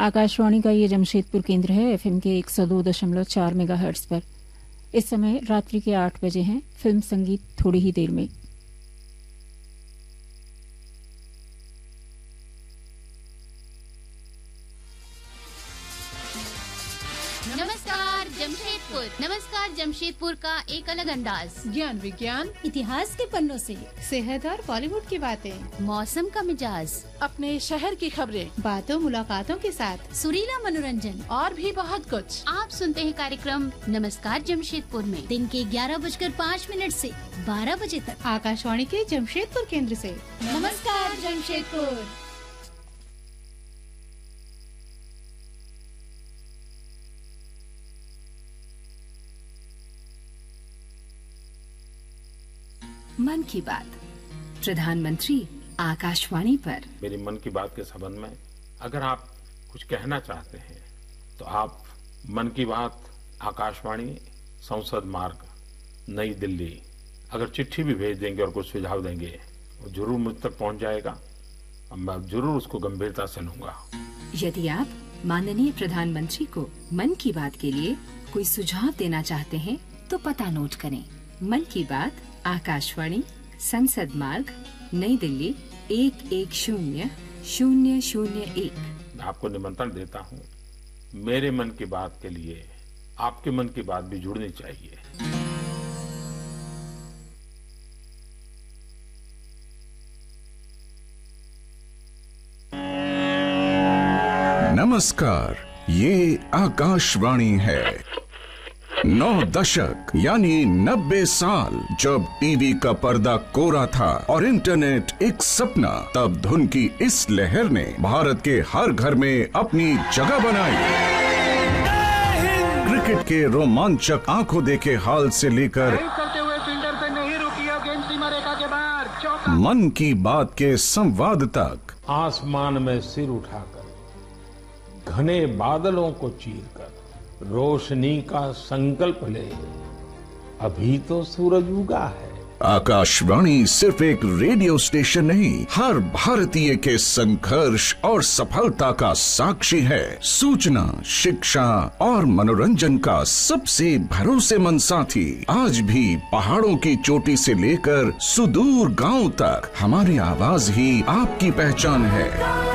आकाशवाणी का ये जमशेदपुर केंद्र है एफएम के 102.4 मेगाहर्ट्ज पर। इस समय रात्रि के 8 बजे हैं। फिल्म संगीत थोड़ी ही देर में। नमस्कार जमशेदपुर का एक अलग अंदाज, ज्ञान विज्ञान, इतिहास के पन्नों से सेहत और बॉलीवुड की बातें, मौसम का मिजाज, अपने शहर की खबरें, बातों मुलाकातों के साथ सुरीला मनोरंजन और भी बहुत कुछ। आप सुनते हैं कार्यक्रम नमस्कार जमशेदपुर में दिन के 11:05 से 12 बजे तक आकाशवाणी के जमशेदपुर केंद्र से। नमस्कार जमशेदपुर। मन की बात, प्रधानमंत्री आकाशवाणी पर। मेरी मन की बात के संबंध में अगर आप कुछ कहना चाहते हैं तो आप मन की बात आकाशवाणी संसद मार्ग नई दिल्ली अगर चिट्ठी भी भेज देंगे और कुछ सुझाव देंगे वो जरूर मुझ तक पहुंच जाएगा और मैं जरूर उसको गंभीरता से लूंगा। यदि आप माननीय प्रधानमंत्री को मन की बात के लिए कोई सुझाव देना चाहते हैं तो पता नोट करें। मन की बात आकाशवाणी संसद मार्ग नई दिल्ली 110001। मैं आपको निमंत्रण देता हूँ। मेरे मन की बात के लिए आपके मन की बात भी जुड़नी चाहिए। नमस्कार, ये आकाशवाणी है। 9 दशक यानी 90 साल जब टीवी का पर्दा कोरा था और इंटरनेट एक सपना, तब धुन की इस लहर ने भारत के हर घर में अपनी जगह बनाई। क्रिकेट के रोमांचक आंखों देखे हाल से लेकर मन की बात के संवाद तक, आसमान में सिर उठाकर घने बादलों को चीरकर रोशनी का संकल्प ले, अभी तो सूरज उगा है। आकाशवाणी सिर्फ एक रेडियो स्टेशन नहीं, हर भारतीय के संघर्ष और सफलता का साक्षी है। सूचना, शिक्षा और मनोरंजन का सबसे भरोसेमंद साथी। आज भी पहाड़ों की चोटी से लेकर सुदूर गांव तक हमारी आवाज ही आपकी पहचान है।